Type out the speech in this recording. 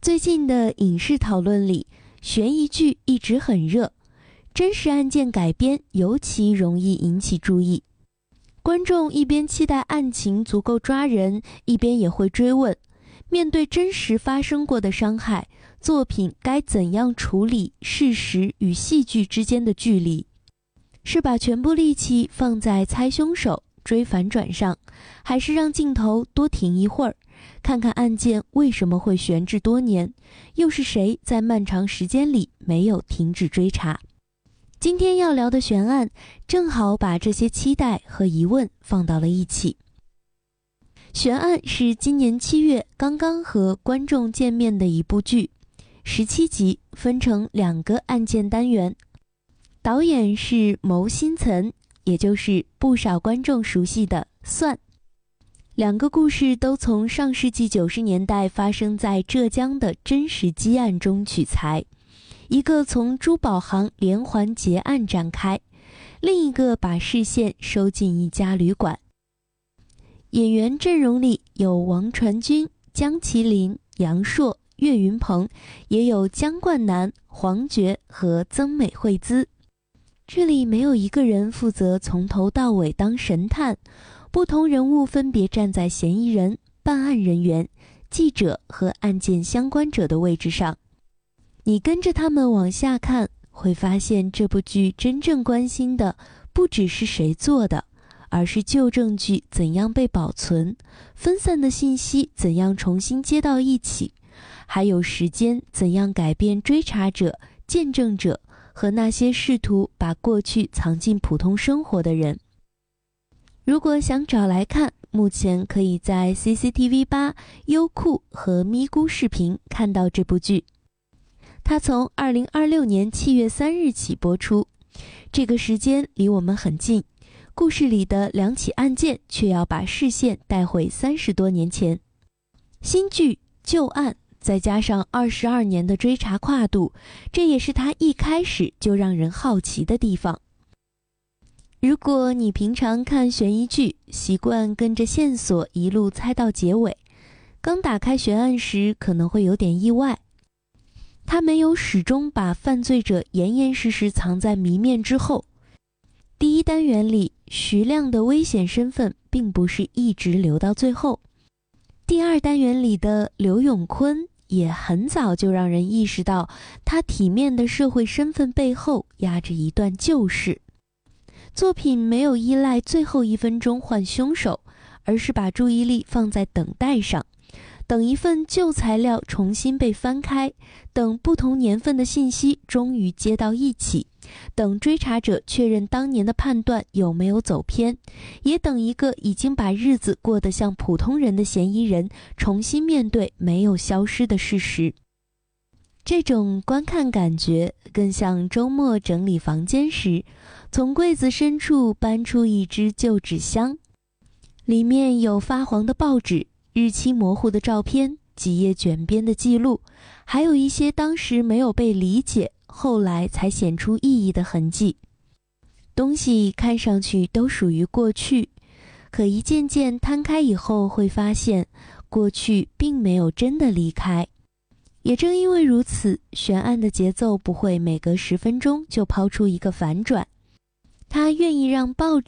最近的影视讨论里，悬疑剧一直很热，真实案件改编尤其容易引起注意。观众一边期待案情足够抓人，一边也会追问，面对真实发生过的伤害，作品该怎样处理事实与戏剧之间的距离？是把全部力气放在猜凶手、追反转上，还是让镜头多停一会儿，看看案件为什么会悬置多年，又是谁在漫长时间里没有停止追查？今天要聊的悬案，正好把这些期待和疑问放到了一起。悬案是今年7月刚刚和观众见面的一部剧，17集，分成2个案件单元。导演是牟新岑，也就是不少观众熟悉的算。2个故事都从上世纪90年代发生在浙江的真实积案中取材，一个从珠宝行连环劫案展开，另一个把视线收进一家旅馆。演员阵容里有王传君、江麒麟、杨烁、岳云鹏，也有姜冠南、黄觉和曾美惠孜。这里没有一个人负责从头到尾当神探，不同人物分别站在嫌疑人、办案人员、记者和案件相关者的位置上。你跟着他们往下看，会发现这部剧真正关心的不只是谁做的，而是旧证据怎样被保存，分散的信息怎样重新接到一起，还有时间怎样改变追查者、见证者和那些试图把过去藏进普通生活的人。如果想找来看，目前可以在 CCTV8、优酷和咪咕视频看到这部剧。它从2026年7月3日起播出，这个时间离我们很近，故事里的2起案件却要把视线带回30多年前。新剧旧案再加上22年的追查跨度，这也是它一开始就让人好奇的地方。如果你平常看悬疑剧，习惯跟着线索一路猜到结尾，刚打开悬案时可能会有点意外。它没有始终把犯罪者严严实实藏在谜面之后。第1单元里，徐亮的危险身份并不是一直留到最后。第2单元里的刘永坤也很早就让人意识到，他体面的社会身份背后压着一段旧事。作品没有依赖最后1分钟换凶手，而是把注意力放在等待上，等一份旧材料重新被翻开，等不同年份的信息终于接到一起，等追查者确认当年的判断有没有走偏，也等一个已经把日子过得像普通人的嫌疑人重新面对没有消失的事实。这种观看感觉更像周末整理房间时，从柜子深处搬出一只旧纸箱，里面有发黄的报纸、日期模糊的照片、几页卷边的记录，还有一些当时没有被理解，后来才显出意义的痕迹。东西看上去都属于过去，可一件件摊开以后，会发现过去并没有真的离开。也正因为如此，悬案的节奏不会每隔10分钟就抛出一个反转，他愿意让报纸